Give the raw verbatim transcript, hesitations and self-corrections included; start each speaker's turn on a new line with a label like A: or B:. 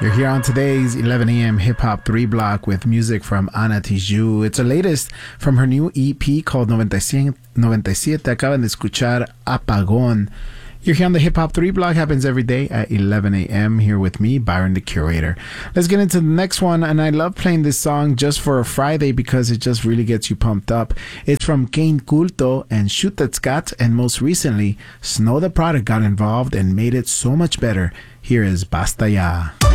A: You're here on today's eleven a.m. Hip Hop three block with music from Ana Tijoux. It's the latest from her new E P called ninety-seven. Acaban de escuchar Apagón. You're here on the Hip Hop three block. Happens every day at eleven a.m. here with me, Byron the Curator. Let's get into the next one. And I love playing this song just for a Friday because it just really gets you pumped up. It's from Kane Kulto and Schutetzkat. And most recently, Snow the Product got involved and made it so much better. Here is Basta Ya.